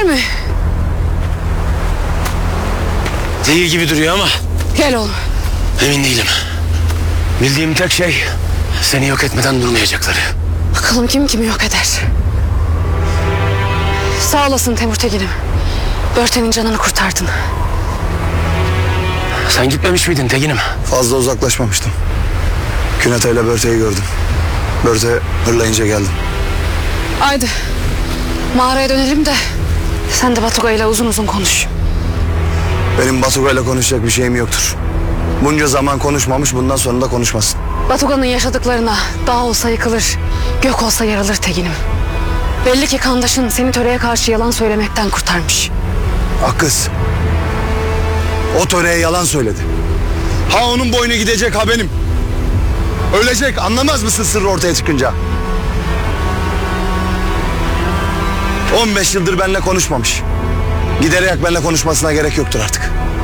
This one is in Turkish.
mi? Değil gibi duruyor ama Gel oğlum. emin değilim. Bildiğim tek şey seni yok etmeden durmayacakları. Bakalım kim kimi yok eder. Sağ olasın Temur Tekin'im. Börte'nin canını kurtardın. Sen gitmemiş miydin Tekin'im? Fazla uzaklaşmamıştım. Künete ile Börte'yi gördüm. Börte hırlayınca geldim. Haydi. Mağaraya dönelim de sen de Batuga ile uzun uzun konuş. Benim Batuga ile konuşacak bir şeyim yoktur. Bunca zaman konuşmamış, bundan sonra da konuşmasın. Batuga'nın yaşadıklarına dağ olsa yıkılır, gök olsa yarılır Tekin'im. Belli ki kandaşın seni töreye karşı yalan söylemekten kurtarmış. Akkız. O töreye yalan söyledi. Ha onun boynu gidecek, ha benim. Ölecek, anlamaz mısın sırrı ortaya çıkınca? 15 yıldır benimle konuşmamış. Giderek benimle konuşmasına gerek yoktur artık.